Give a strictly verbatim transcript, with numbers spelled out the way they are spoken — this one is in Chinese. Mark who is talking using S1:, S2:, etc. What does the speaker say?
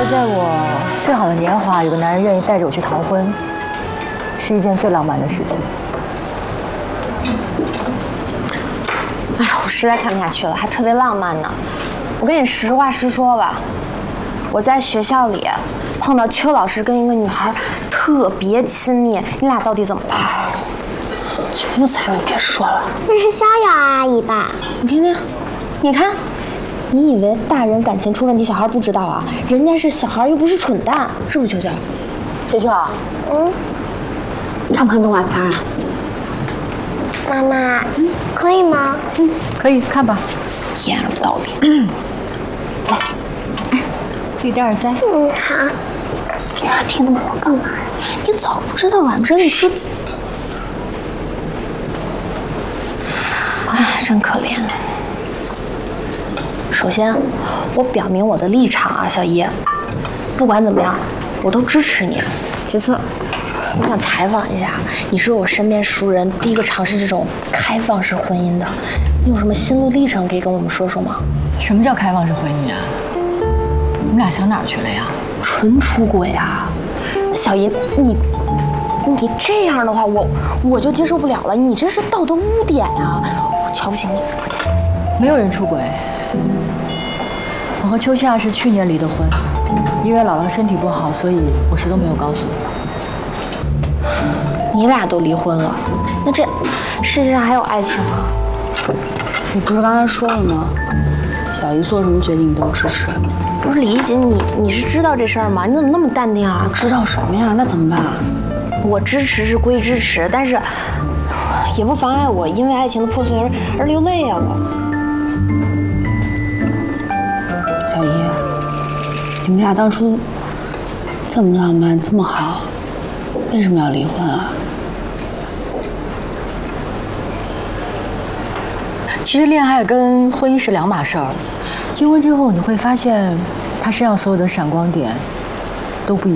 S1: 在我最好的年华，有个男人愿意带着我去逃婚，是一件最浪漫的事情。
S2: 哎呀，我实在看不下去了，还特别浪漫呢。我跟你实话实说吧，我在学校里碰到邱老师跟一个女孩特别亲密，你俩到底怎么了？
S3: 求求彩，你别说了，
S4: 那是逍遥阿姨吧？
S2: 你听听，你看。 你以为大人感情出问题，小孩不知道啊？人家是小孩，又不是蠢蛋，是不是？球球，
S3: 球球，嗯，看不看动画片啊？
S4: 妈妈，嗯，可以吗？
S1: 嗯，可以看吧。
S2: 一样的道理。嗯，
S1: 来，自己戴耳塞。
S4: 嗯，好。
S3: 你让他听那么多干嘛呀？你早不知道晚不知道，你说。
S2: 哎，真可怜。 首先，我表明我的立场啊，小姨，不管怎么样，我都支持你。其次，我想采访一下，你是我身边熟人第一个尝试这种开放式婚姻的，你有什么心路历程可以跟我们说说吗？
S1: 什么叫开放式婚姻啊？你们俩想哪儿去了呀？
S2: 纯出轨啊！小姨，你你这样的话，我我就接受不了了。你这是道德污点呀！我瞧不起你。
S1: 没有人出轨。 我和秋夏是去年离的婚，因为姥姥身体不好，所以我谁都没有告诉你。
S2: 你俩都离婚了，那这世界上还有爱情吗？
S3: 你不是刚才说了吗？小姨做什么决定你都支持。
S2: 不是李一锦，你你是知道这事儿吗？你怎么那么淡定啊？
S3: 知道什么呀？那怎么办啊？
S2: 我支持是归支持，但是也不妨碍我因为爱情的破碎而而流泪呀、啊！我。
S3: 小姨，你们俩当初这么浪漫，这么好，为什么要离婚啊？
S1: 其实恋爱跟婚姻是两码事儿，结婚之后你会发现，他身上所有的闪光点都不一